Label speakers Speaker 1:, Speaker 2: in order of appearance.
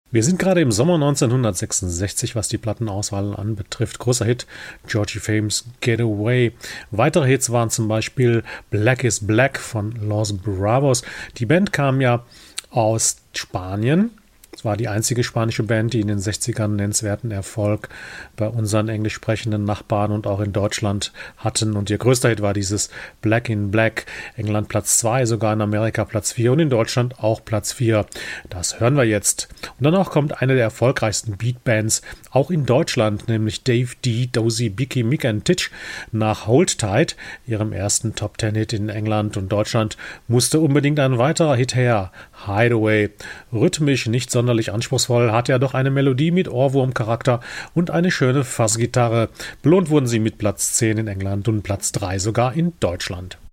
Speaker 1: Wir sind gerade im Sommer 1966, was die Plattenauswahl anbetrifft. Großer Hit, Georgie Fames Getaway. Weitere Hits waren zum Beispiel Black is Black von Los Bravos. Die Band kam ja aus Spanien. Es war die einzige spanische Band, die in den 60ern nennenswerten Erfolg bei unseren englisch sprechenden Nachbarn und auch in Deutschland hatten. Und ihr größter Hit war dieses Black in Black. England Platz 2, sogar in Amerika Platz 4 und in Deutschland auch Platz 4. Das hören wir jetzt. Und danach kommt eine der erfolgreichsten Beatbands, auch in Deutschland, nämlich Dave D, Dozy, Bicky, Mick and Titch. Nach Hold Tight, ihrem ersten Top-10-Hit in England und Deutschland, musste unbedingt ein weiterer Hit her. Hideaway. Rhythmisch nicht sonderlich anspruchsvoll, hat ja doch eine Melodie mit Ohrwurmcharakter und eine schöne Fassgitarre. Belohnt wurden sie mit Platz 10 in England und Platz 3 sogar in Deutschland.